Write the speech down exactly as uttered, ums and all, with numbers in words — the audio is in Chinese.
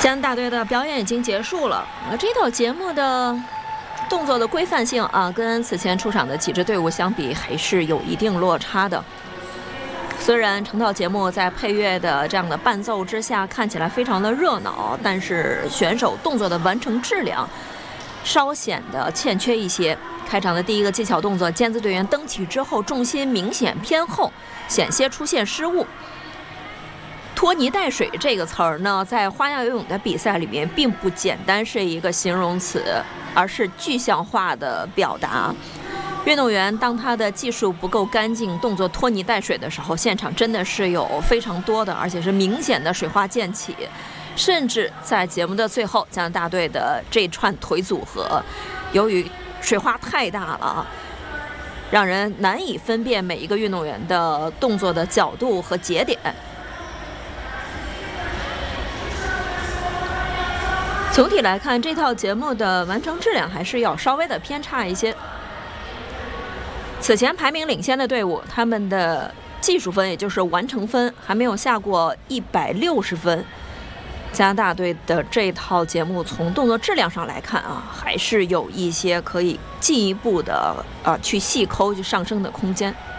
加拿大队的表演已经结束了，这套节目的动作的规范性啊，跟此前出场的几支队伍相比，还是有一定落差的。虽然成套节目在配乐的这样的伴奏之下看起来非常的热闹，但是选手动作的完成质量稍显得欠缺一些。开场的第一个技巧动作，尖子队员蹬起之后重心明显偏后，险些出现失误。拖泥带水这个词儿呢，在花样游泳的比赛里面并不简单是一个形容词，而是具象化的表达。运动员当他的技术不够干净，动作拖泥带水的时候，现场真的是有非常多的，而且是明显的水花溅起。甚至在节目的最后，加拿大队的这串腿组合，由于水花太大了，让人难以分辨每一个运动员的动作的角度和节点。总体来看，这套节目的完成质量还是要稍微的偏差一些。此前排名领先的队伍，他们的技术分，也就是完成分，还没有下过一百六十分。加拿大队的这套节目从动作质量上来看啊，还是有一些可以进一步的呃去细抠去上升的空间。